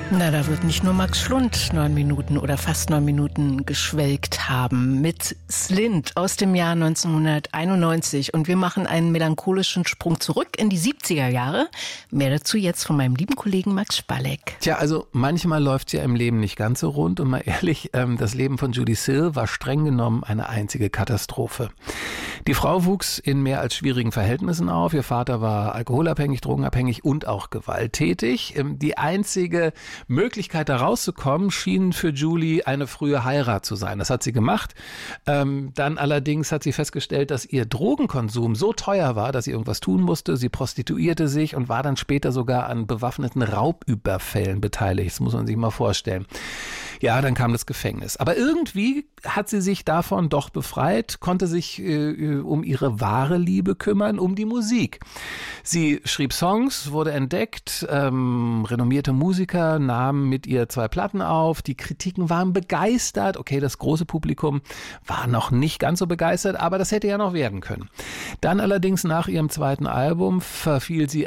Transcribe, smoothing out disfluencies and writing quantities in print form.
Na, da wird nicht nur Max Schlund 9 Minuten oder fast 9 Minuten geschwelgt haben mit Slint aus dem Jahr 1991. Und wir machen einen melancholischen Sprung zurück in die 70er Jahre. Mehr dazu jetzt von meinem lieben Kollegen Max Spalleck. Tja, also manchmal läuft es ja im Leben nicht ganz so rund. Und mal ehrlich, das Leben von Judee Sill war streng genommen eine einzige Katastrophe. Die Frau wuchs in mehr als schwierigen Verhältnissen auf. Ihr Vater war alkoholabhängig, drogenabhängig und auch gewalttätig. Die einzige Möglichkeit, da rauszukommen, schien für Julie eine frühe Heirat zu sein. Das hat sie gemacht. Dann allerdings hat sie festgestellt, dass ihr Drogenkonsum so teuer war, dass sie irgendwas tun musste. Sie prostituierte sich und war dann später sogar an bewaffneten Raubüberfällen beteiligt. Das muss man sich mal vorstellen. Ja, dann kam das Gefängnis. Aber irgendwie hat sie sich davon doch befreit, konnte sich um ihre wahre Liebe kümmern, um die Musik. Sie schrieb Songs, wurde entdeckt, renommierte Musiker nahmen mit ihr 2 Platten auf. Die Kritiken waren begeistert. Okay, das große Publikum war noch nicht ganz so begeistert, aber das hätte ja noch werden können. Dann allerdings nach ihrem 2. Album verfiel sie